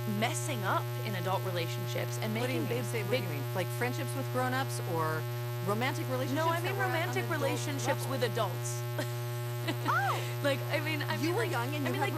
messing up in adult relationships and What do you making mean? What do you mean? Like friendships with grown-ups or romantic relationships? No, I that mean were at an romantic adult relationships level? with adults. Oh! Like, I mean, You were like, young and I you mean, had like